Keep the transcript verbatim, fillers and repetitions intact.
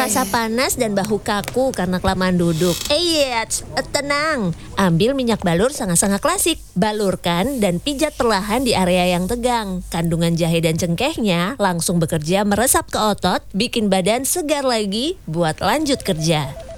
terasa panas dan bahu kaku karena kelamaan duduk. Eits, tenang. Ambil minyak balur sangat-sangat klasik. Balurkan dan pijat perlahan di area yang tegang. Kandungan jahe dan cengkehnya langsung bekerja meresap ke otot, bikin badan segar lagi buat lanjut kerja.